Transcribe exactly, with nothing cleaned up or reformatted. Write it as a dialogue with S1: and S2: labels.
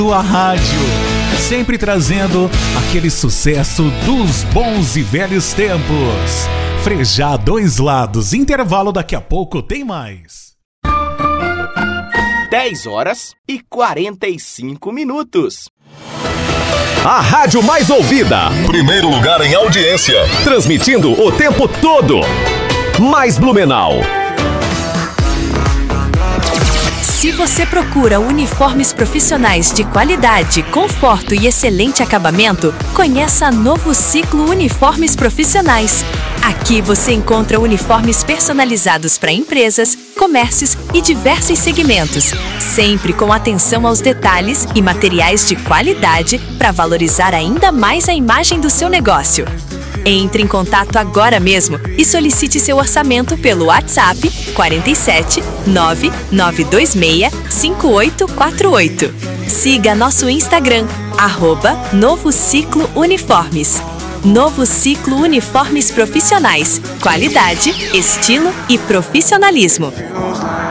S1: A rádio, sempre trazendo aquele sucesso dos bons e velhos tempos. Frejá Dois Lados, intervalo, daqui a pouco tem mais.
S2: dez horas e quarenta e cinco minutos.
S3: A rádio mais ouvida,
S4: primeiro lugar em audiência,
S3: transmitindo o tempo todo. Mais Blumenau.
S5: Se você procura uniformes profissionais de qualidade, conforto e excelente acabamento, conheça a Novo Ciclo Uniformes Profissionais. Aqui você encontra uniformes personalizados para empresas, comércios e diversos segmentos, sempre com atenção aos detalhes e materiais de qualidade para valorizar ainda mais a imagem do seu negócio. Entre em contato agora mesmo e solicite seu orçamento pelo WhatsApp quatro sete nove nove dois seis cinco oito quatro oito. Siga nosso Instagram, arroba Novo Ciclo Uniformes. Novo Ciclo Uniformes Profissionais. Qualidade, estilo e profissionalismo.